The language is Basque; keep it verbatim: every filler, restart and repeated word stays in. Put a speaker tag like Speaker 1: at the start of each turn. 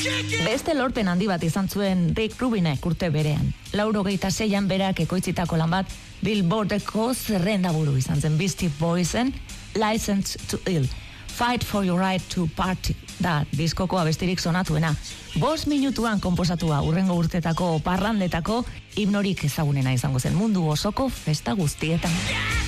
Speaker 1: Beste lorpen handi bat izan zuen Rick Rubinek urte berean. Laurogeita seian berak ekoitzitako lan bat Billboardeko zerrendaburu izan zen Beastie Boysen License to Ill. Fight for your right to party da diskoko abestirik sonatuena. Bost minutuan konposatua urrengo urtetako parrandetako himnorik ezagunena izango zen mundu osoko festa guztietan.